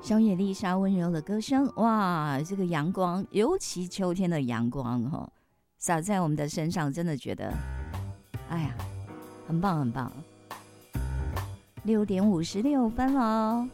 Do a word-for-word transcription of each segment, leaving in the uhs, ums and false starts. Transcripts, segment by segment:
小野丽莎温柔的歌声，哇，这个阳光，尤其秋天的阳光哈，洒在我们的身上，真的觉得，哎呀，很棒很棒。六点五十六分了，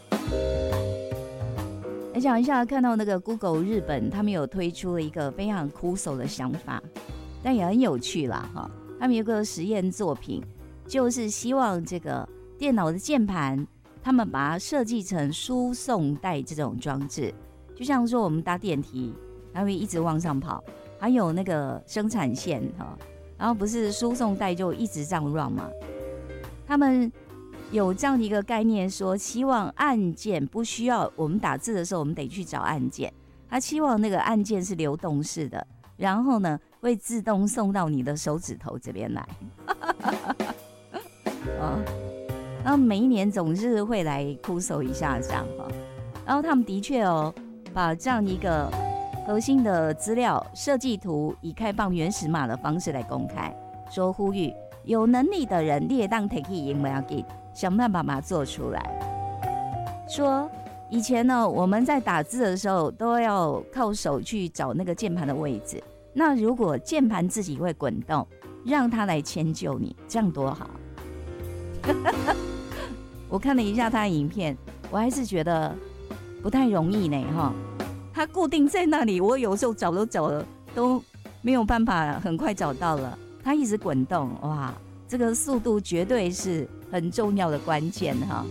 来讲一下，看到那个 Google 日本，他们有推出了一个非常酷手的想法，但也很有趣啦哈。他们有个实验作品，就是希望这个电脑的键盘。他们把它设计成输送带这种装置，就像说我们搭电梯，它会一直往上跑，还有那个生产线哈，然后不是输送带就一直这样 run 嘛？他们有这样的一个概念说，希望按键不需要我们打字的时候，我们得去找按键，他希望那个按键是流动式的，然后呢会自动送到你的手指头这边来。哦然后每一年总是会来哭手一下这样哈，然后他们的确哦，把这样一个核心的资料设计图以开放原始码的方式来公开，说呼吁有能力的人列当 take 赢不要给，想办法把它做出来。说以前呢，我们在打字的时候都要靠手去找那个键盘的位置，那如果键盘自己会滚动，让它来迁就你，这样多好。我看了一下他的影片，我还是觉得不太容易呢哈。他固定在那里，我有时候找都找了都没有办法很快找到了。他一直滚动，哇，这个速度绝对是很重要的关键哈。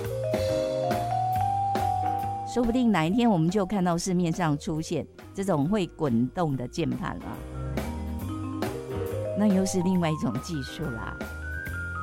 说不定哪一天我们就看到市面上出现这种会滚动的键盘了，那又是另外一种技术啦。